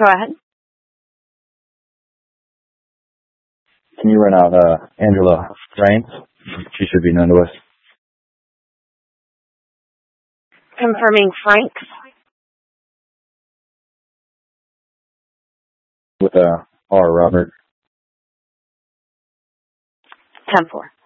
Go ahead. Can you run out Angela Raines? She should be known to us. Confirming Franks. With R. Robert. 10-4.